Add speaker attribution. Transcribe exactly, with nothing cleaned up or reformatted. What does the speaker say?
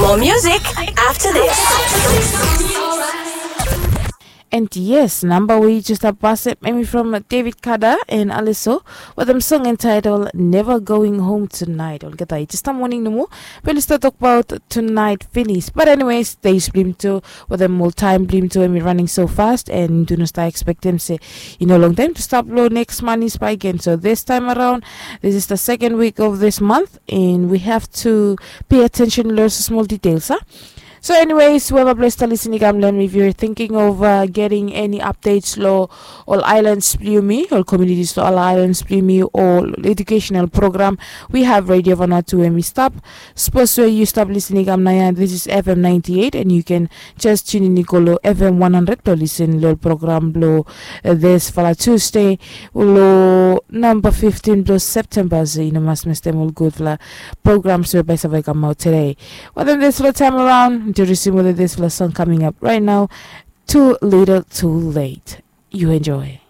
Speaker 1: More music after this.
Speaker 2: And yes, number we just a bust maybe from David Kada and Aliso with them song entitled Never Going Home Tonight. I'll get that just a morning no more. We'll start talk about tonight finish. But anyways, they blim to with them more time blim to and we're running so fast and do not start expect them say you know long time to stop low next money spike again. So this time around, this is the second week of this month and we have to pay attention to lots of small details, huh? So anyways, whoever blessed to listen Gamlen, if you're thinking of uh, getting any updates law all islands me or communities to all islands me or educational program, we have Radio Vanuatu and we stop. Suppose where you stop listening Gamnaya, this is F M ninety-eight and you can just tune in Nicolo F M one hundred to listen to program blow uh, this for Tuesday lo number fifteen plus September so you know must miss them all good for programs so by Savai come out today. Well then this little time around to receive whether this song coming up right now. Too little, too late. You enjoy.